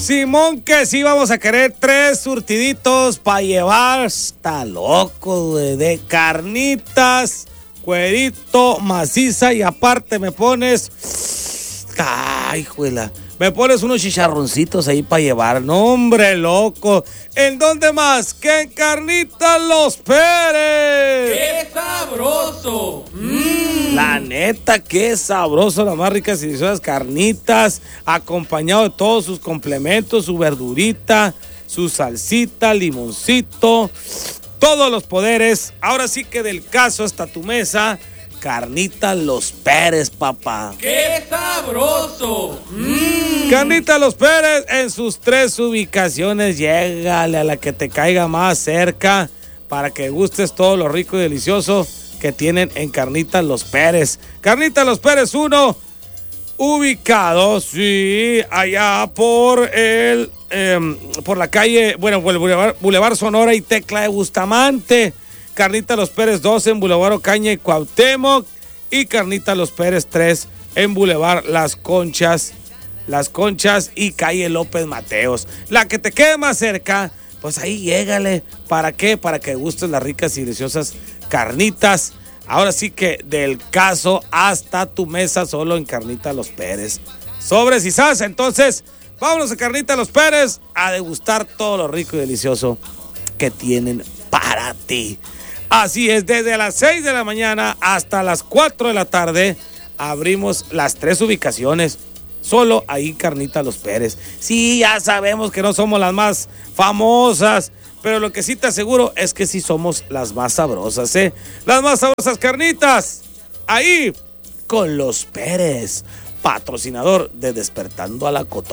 Simón, que sí vamos a querer 3 surtiditos para llevar. Está loco, güey, de carnitas, cuerito, maciza y aparte me pones... Ay, juela. Me pones unos chicharroncitos ahí para llevar. No, hombre, loco. ¿En dónde más? ¡Que en Carnitas Los Pérez! ¡Qué sabroso! La neta, qué sabroso. Las más ricas y deliciosas carnitas. Acompañado de todos sus complementos. Su verdurita, su salsita, limoncito. Todos los poderes. Ahora sí que del caso hasta tu mesa. Carnitas Los Pérez, papá. ¡Qué sabroso! Carnitas Los Pérez en sus 3 ubicaciones. Llégale a la que te caiga más cerca para que gustes todo lo rico y delicioso que tienen en Carnitas Los Pérez. Carnitas Los Pérez 1, ubicado, sí, allá por por la calle, bueno, por el Boulevard Sonora y Tecla de Bustamante. Carnitas Los Pérez 2 en Boulevard Ocaña y Cuauhtémoc. Y Carnitas Los Pérez 3 en Boulevard Las Conchas y calle López Mateos. La que te quede más cerca, pues ahí llégale. ¿Para qué? Para que gustes las ricas y deliciosas carnitas. Ahora sí que del caso hasta tu mesa solo en Carnitas Los Pérez. Sobres y sas, entonces vámonos a Carnitas Los Pérez a degustar todo lo rico y delicioso que tienen para ti. Así es, desde las 6 de la mañana hasta las 4 de la tarde abrimos las 3 ubicaciones. Solo ahí Carnitas Los Pérez. Sí, ya sabemos que no somos las más famosas, pero lo que sí te aseguro es que sí somos las más sabrosas, ¿eh? Las más sabrosas carnitas. Ahí con Los Pérez, patrocinador de Despertando a la Cotorra.